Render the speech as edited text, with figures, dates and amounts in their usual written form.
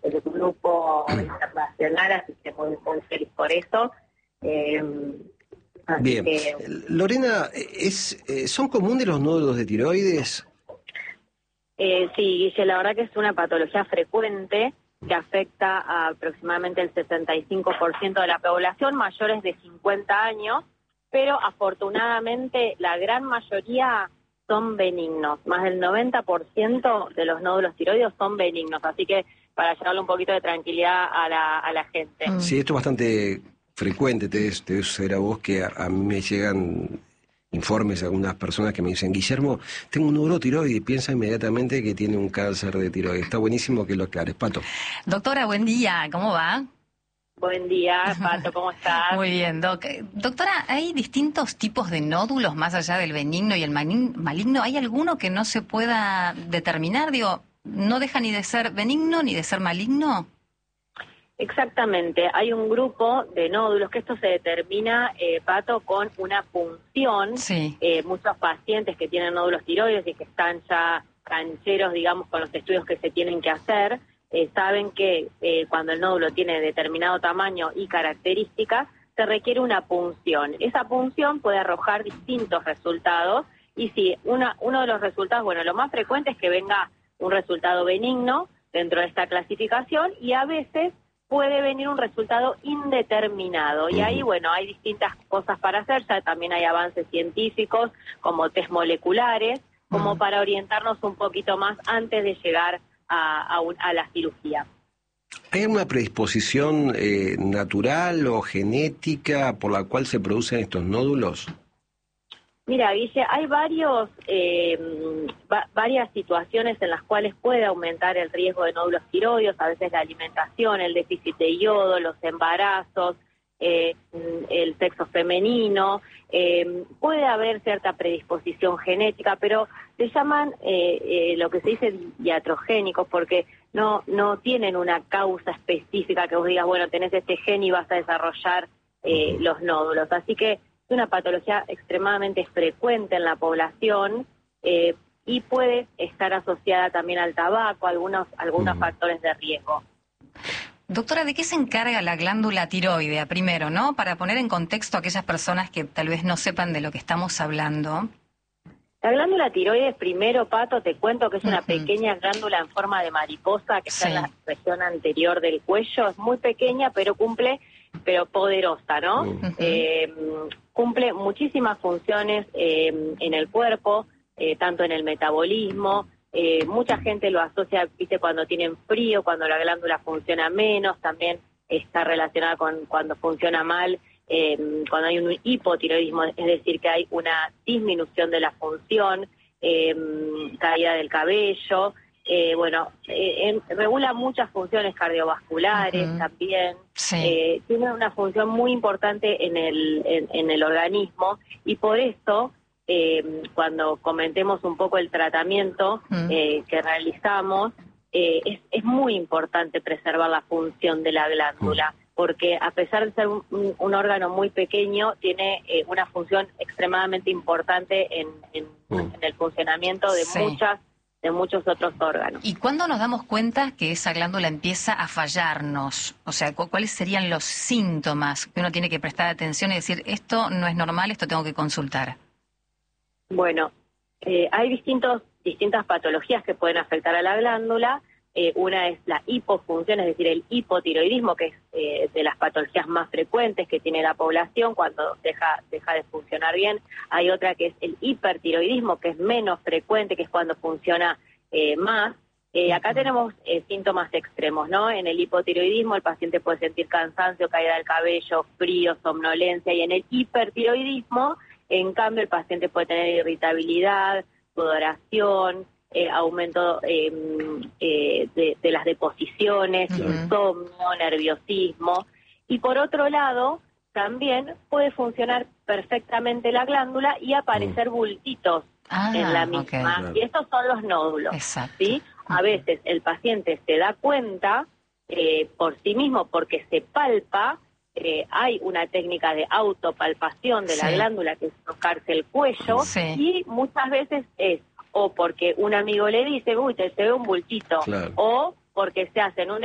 el grupo internacional, así que muy feliz por eso. Bien. Que... Lorena, ¿son comunes los nódulos de tiroides? Sí, Guille, la verdad que es una patología frecuente que afecta a aproximadamente el 65% de la población, mayores de 50 años, pero afortunadamente la gran mayoría son benignos. Más del 90% de los nódulos tiroides son benignos, así que para llevarle un poquito de tranquilidad a la gente. Sí, esto es bastante frecuente, te debe suceder a vos, que a mí me llegan informes de algunas personas que me dicen: Guillermo, tengo un nódulo tiroides, y piensa inmediatamente que tiene un cáncer de tiroides. Está buenísimo que lo aclares. Pato. Doctora, buen día, ¿cómo va? Buen día, Pato, ¿cómo estás? Muy bien, Doctora, ¿hay distintos tipos de nódulos más allá del benigno y el maligno? ¿Hay alguno que no se pueda determinar? Digo, ¿no deja ni de ser benigno ni de ser maligno? Exactamente, hay un grupo de nódulos que esto se determina, Pato, con una punción. Sí. Muchos pacientes que tienen nódulos tiroides y que están ya cancheros, digamos, con los estudios que se tienen que hacer, saben que cuando el nódulo tiene determinado tamaño y características, se requiere una punción. Esa punción puede arrojar distintos resultados, y si uno de los resultados, bueno, lo más frecuente es que venga un resultado benigno dentro de esta clasificación, y a veces puede venir un resultado indeterminado. Y ahí, bueno, hay distintas cosas para hacer, ya también hay avances científicos, como test moleculares, como para orientarnos un poquito más antes de llegar a la cirugía. ¿Hay alguna predisposición natural o genética por la cual se producen estos nódulos? Mira, Guille, hay varias situaciones en las cuales puede aumentar el riesgo de nódulos tiroides, a veces la alimentación, el déficit de yodo, los embarazos, el sexo femenino, puede haber cierta predisposición genética, pero se llaman lo que se dice iatrogénicos, porque no tienen una causa específica que vos digas, bueno, tenés este gen y vas a desarrollar los nódulos. Así que es una patología extremadamente frecuente en la población, y puede estar asociada también al tabaco, algunos factores de riesgo. Doctora, ¿de qué se encarga la glándula tiroidea primero, no? Para poner en contexto a aquellas personas que tal vez no sepan de lo que estamos hablando. La glándula tiroides, primero, Pato, te cuento que es una pequeña glándula en forma de mariposa que está en la región anterior del cuello. Es muy pequeña, pero poderosa, ¿no? Cumple muchísimas funciones en el cuerpo, tanto en el metabolismo. Mucha gente lo asocia, viste, cuando tienen frío, cuando la glándula funciona menos, también está relacionada con cuando funciona mal, cuando hay un hipotiroidismo, es decir, que hay una disminución de la función, caída del cabello, regula muchas funciones cardiovasculares también. Sí. Tiene una función muy importante en el organismo, y por eso cuando comentemos un poco el tratamiento que realizamos, es muy importante preservar la función de la glándula, porque a pesar de ser un órgano muy pequeño, tiene una función extremadamente importante en el funcionamiento de muchos otros órganos. ¿Y cuándo nos damos cuenta que esa glándula empieza a fallarnos? O sea, ¿cuáles serían los síntomas que uno tiene que prestar atención y decir, esto no es normal, esto tengo que consultar? Bueno, hay distintas patologías que pueden afectar a la glándula. Una es la hipofunción, es decir, el hipotiroidismo, que es de las patologías más frecuentes que tiene la población cuando deja de funcionar bien. Hay otra que es el hipertiroidismo, que es menos frecuente, que es cuando funciona más. Acá tenemos síntomas extremos, ¿no? En el hipotiroidismo el paciente puede sentir cansancio, caída del cabello, frío, somnolencia, y en el hipertiroidismo, en cambio, el paciente puede tener irritabilidad, sudoración, aumento de las deposiciones, insomnio, nerviosismo. Y por otro lado, también puede funcionar perfectamente la glándula y aparecer bultitos en la misma. Okay. Y estos son los nódulos. Exacto. ¿Sí? A veces el paciente se da cuenta por sí mismo, porque se palpa. Hay una técnica de autopalpación de la glándula, que es tocarse el cuello, y muchas veces es o porque un amigo le dice, uy, te veo un bultito, o porque se hacen un